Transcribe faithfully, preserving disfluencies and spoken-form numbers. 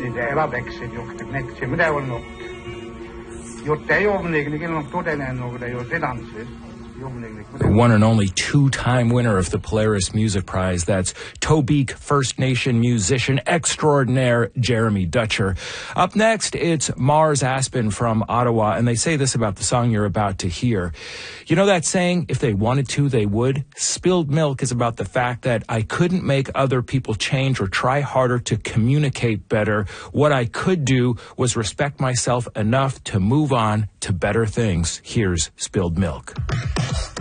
Det jävla växel just knäckse, men det var nog. Gjort det omläggningen nog då den är nog det gjort det danser. The one and only two-time winner of the Polaris Music Prize. That's Tobique First Nation musician extraordinaire Jeremy Dutcher. Up next, it's Mars Aspen from Ottawa, and they say this about the song you're about to hear. You know that saying, if they wanted to, they would? Spilled Milk is about the fact that I couldn't make other people change or try harder to communicate better. What I could do was respect myself enough to move on to better things. Here's Spilled Milk.